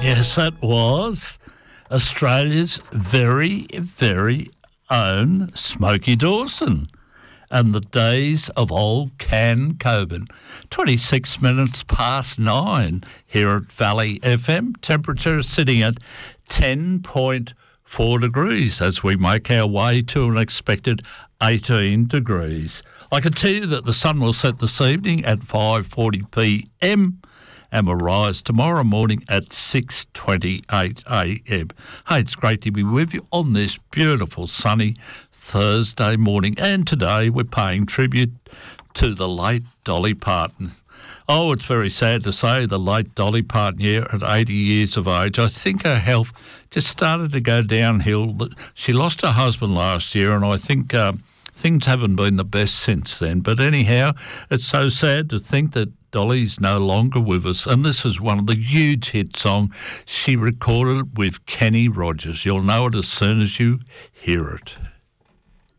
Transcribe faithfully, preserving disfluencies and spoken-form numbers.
Yes, that was Australia's very, very own Smokey Dawson and the days of old Can Coburn. twenty-six minutes past nine here at Valley F M. Temperature sitting at ten point four degrees as we make our way to an expected eighteen degrees. I can tell you that the sun will set this evening at five forty p m and will rise tomorrow morning at six twenty-eight a m. Hey, it's great to be with you on this beautiful sunny Thursday morning. And today we're paying tribute to the late Dolly Parton. Oh, it's very sad to say the late Dolly Parton here at eighty years of age. I think her health just started to go downhill. She lost her husband last year, and I think uh, things haven't been the best since then. But anyhow, it's so sad to think that Dolly's no longer with us, and this is one of the huge hit songs she recorded with Kenny Rogers. You'll know it as soon as you hear it.